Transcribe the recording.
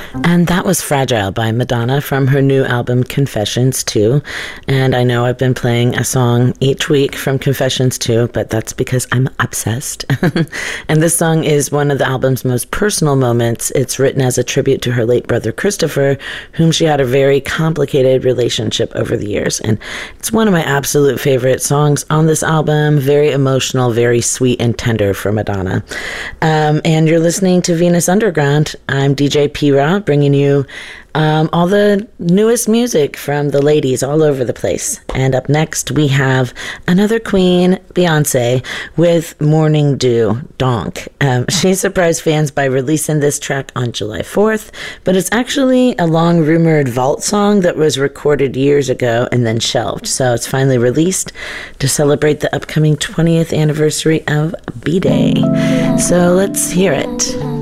And that was Fragile by Madonna from her new album Confessions 2. And I know I've been playing a song each week from Confessions 2, but that's because I'm obsessed. And this song is one of the album's most personal moments. It's written as a tribute to her late brother Christopher, whom she had a very complicated relationship over the years. And it's one of my absolute favorite songs on this album. Very emotional, very sweet and tender for Madonna. And you're listening to Venus Underground. I'm DJ P-Ra, bringing you all the newest music from the ladies all over the place. And up next, we have another queen, Beyonce, with Morning Dew, Donk. She surprised fans by releasing this track on July 4th, but it's actually a long-rumored vault song that was recorded years ago and then shelved. So it's finally released to celebrate the upcoming 20th anniversary of B-Day. So let's hear it.